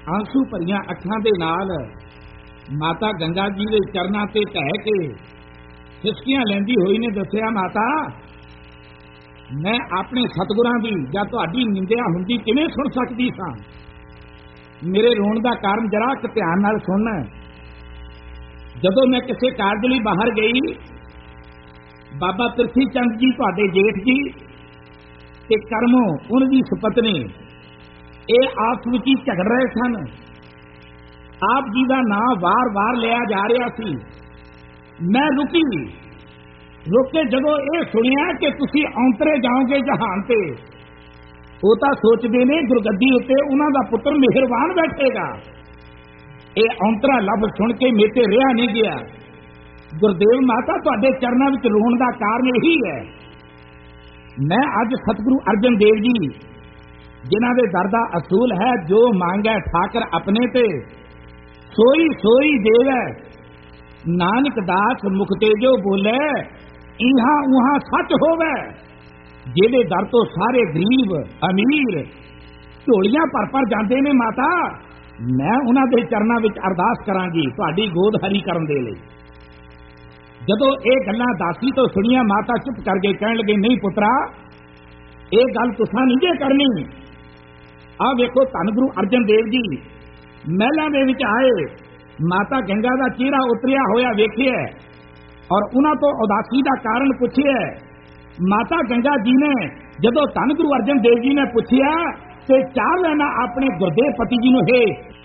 आंसू भरियां अखां दे नाल माता गंगा जी दे चरनां ते ढह के सिसकियां लैंदी होई ने दस्सिया, माता मैं अपने सतगुरां दी जां तुहाडी निंदिया हुंदी किवें सुण सकदी सां। मेरे रोण दा कारण जरा क ध्यान नाल सुन। जदों मैं किसी कारज लई बाहर गई, बाबा पिरथी चंद जी तुहाडे जेठ जी ते करमों उन्हां दी सुपत्नी ਇਹ आपस ਵਿੱਚ ही झगड़ रहे सन। आप जी का नाम वार वार लिया जा रहा सी। मैं रुकी, रुक के जदों ये सुनिया कि तुसी औंतरे जाओगे जहान ते, वो तो सोचते ने गुरगद्दी उत्ते उन्हां दा पुत्र मेहरबान बैठेगा। ये औंतरा लफ्ज सुन के मेरे रिहा नहीं गया। गुरदेव माता तुहाडे चरनां विच रोण दा कारण यही है। मैं अज सतगुरु अर्जन देव जी जिन्हां दे दर दा असूल है, जो मांगे ठाकर अपने ते सोई सोई देवै, नानक दास मुख ते जो बोले इहां उहां सच होवे। जेदे दर तो सारे गरीब अमीर ढोलियां पर जाते ने माता, मैं उन्हां दे चरनां विच अरदास करांगी तुहाडी गोद हरी करन दे लई। जदों ये गल्लां दासी तो सुनिया, माता चुप कर गई, कहण लगे नहीं पुत्रा, ये गल तुसां नहीं जे करनी। आ वेखो धन गुरु अर्जन देव जी महलां दे विच आए, माता गंगा दा चेहरा उतरिया होया वेखिया और उन्हां तो उदासी दा कारण पुछिया। माता गंगा जी ने जदों धन गुरु अर्जन देव जी ने पुछिया ते चार लाइनां अपने गुरदेव पति जी नूं हे